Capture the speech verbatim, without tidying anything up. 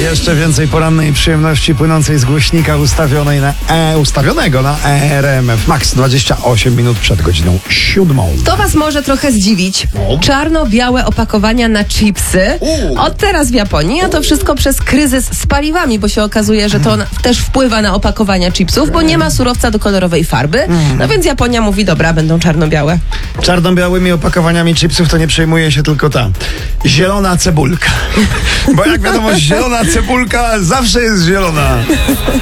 Jeszcze więcej porannej przyjemności płynącej z głośnika ustawionej na e, ustawionego na E R M F Max dwadzieścia osiem minut przed godziną siódmą. To was może trochę zdziwić. Czarno-białe opakowania na chipsy. Od teraz w Japonii, a to wszystko przez kryzys z paliwami, bo się okazuje, że to na, też wpływa na opakowania chipsów, bo nie ma surowca do kolorowej farby. No więc Japonia mówi, dobra, będą czarno-białe. Czarno-białymi opakowaniami chipsów to nie przejmuje się tylko ta zielona cebulka. Bo jak wiadomo, zielona cebulka zawsze jest zielona.